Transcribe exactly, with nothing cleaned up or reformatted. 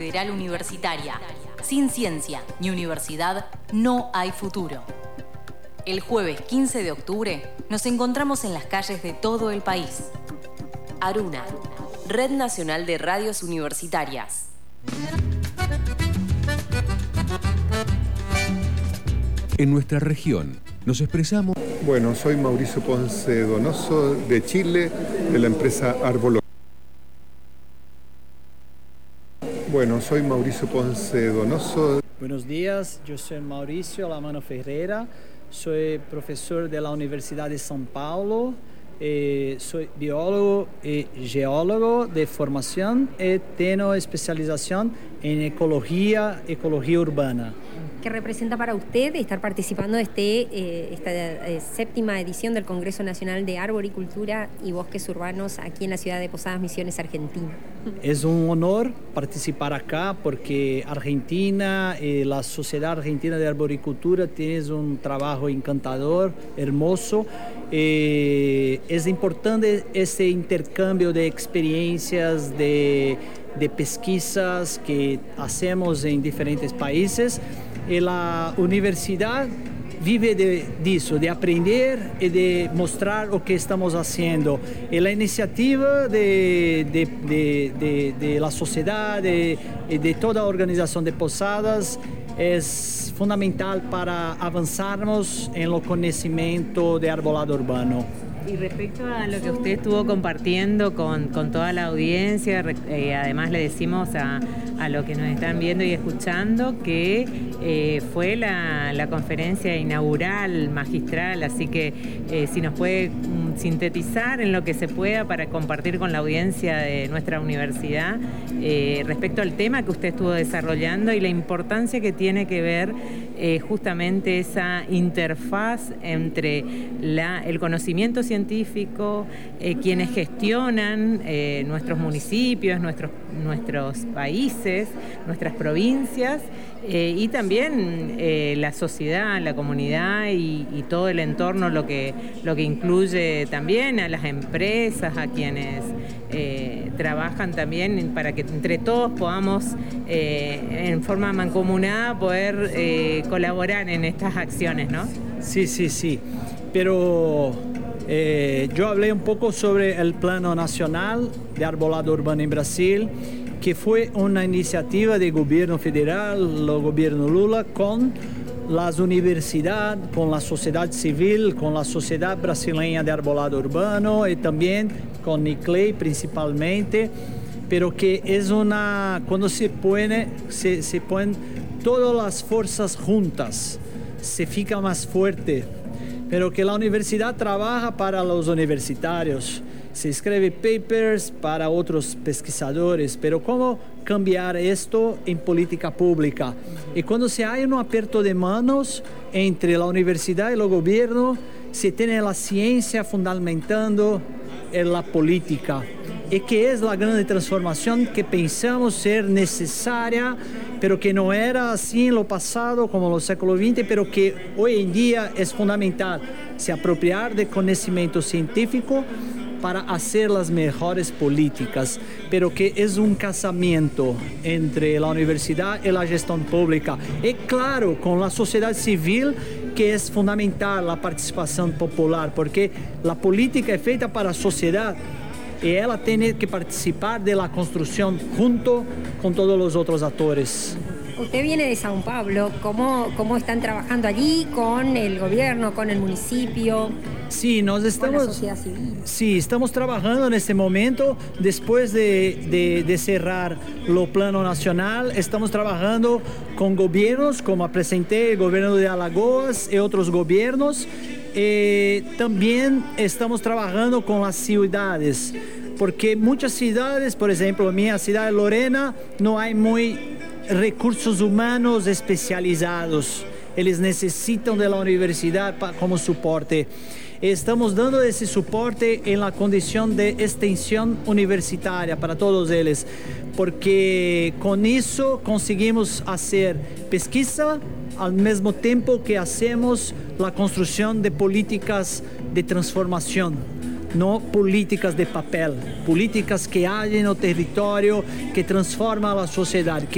Federal Universitaria. Sin ciencia ni universidad no hay futuro. El jueves quince de octubre nos encontramos en las calles de todo el país. ARUNA, Red Nacional de Radios Universitarias. En nuestra región nos expresamos... Bueno, soy Mauricio Ponce Donoso de Chile, de la empresa Arbolog. Bueno, soy Mauricio Ponce Donoso. Buenos días, yo soy Mauricio Lamano Ferreira, soy profesor de la Universidad de São Paulo, eh, soy biólogo y geólogo de formación y tengo especialización en ecología, ecología urbana. ¿Qué representa para usted estar participando de este, eh, esta eh, séptima edición del Congreso Nacional de Arboricultura y Bosques Urbanos aquí en la ciudad de Posadas Misiones, Argentina? Es un honor participar acá porque Argentina, eh, la Sociedad Argentina de Arboricultura tiene un trabajo encantador, hermoso. Eh, es importante ese intercambio de experiencias, de, de pesquisas que hacemos en diferentes países. Y la universidad vive de, de eso, de aprender y de mostrar lo que estamos haciendo. Y la iniciativa de, de, de, de, de la sociedad y de, de toda organización de Posadas es fundamental para avanzarnos en el conocimiento de arbolado urbano. Y respecto a lo que usted estuvo compartiendo con, con toda la audiencia, eh, además le decimos a, a los que nos están viendo y escuchando que eh, fue la, la conferencia inaugural, magistral, así que eh, si nos puede um, sintetizar en lo que se pueda para compartir con la audiencia de nuestra universidad eh, respecto al tema que usted estuvo desarrollando y la importancia que tiene que ver eh, justamente esa interfaz entre la, el conocimiento científico, eh, quienes gestionan eh, nuestros municipios, nuestros, nuestros países, nuestras provincias eh, y también eh, la sociedad, la comunidad y, y todo el entorno, lo que, lo que incluye también a las empresas, a quienes eh, trabajan también para que entre todos podamos eh, en forma mancomunada poder eh, colaborar en estas acciones, ¿no? Sí, sí, sí, pero... Eh, yo hablé un poco sobre el Plano Nacional de Arbolado Urbano en Brasil, que fue una iniciativa del gobierno federal, el gobierno Lula, con las universidades, con la sociedad civil, con la Sociedad Brasileña de Arbolado Urbano y también con NICLEI principalmente, pero que es una, cuando se pone, se, se ponen todas las fuerzas juntas, se fica más fuerte. Pero que la universidad trabaja para los universitarios, se escribe papers para otros pesquisadores, pero ¿cómo cambiar esto en política pública? Y cuando se hay un aperto de manos entre la universidad y el gobierno, se tiene la ciencia fundamentando en la política, y que es la gran transformación que pensamos ser necesaria, pero que no era así en lo pasado, como en el século veinte, pero que hoy en día es fundamental se apropiar del conocimiento científico para hacer las mejores políticas, pero que es un casamiento entre la universidad y la gestión pública. Y claro, con la sociedad civil, que es fundamental la participación popular, porque la política es feita para la sociedad, y ella tiene que participar de la construcción junto con todos los otros actores. Usted viene de São Paulo, ¿cómo, cómo están trabajando allí con el gobierno, con el municipio? Sí, nos estamos, con la sociedad civil. Sí, estamos trabajando en este momento, después de, de, de cerrar lo plano nacional, estamos trabajando con gobiernos, como presenté, el gobierno de Alagoas y otros gobiernos. Eh, también estamos trabajando con las ciudades, porque muchas ciudades, por ejemplo, mi ciudad de Lorena, no hay muy recursos humanos especializados. Ellos necesitan de la universidad como soporte. Estamos dando ese soporte en la condición de extensión universitaria para todos ellos, porque con eso conseguimos hacer pesquisa al mismo tiempo que hacemos la construcción de políticas de transformación, no políticas de papel, políticas que hay en el territorio, que transforman a la sociedad.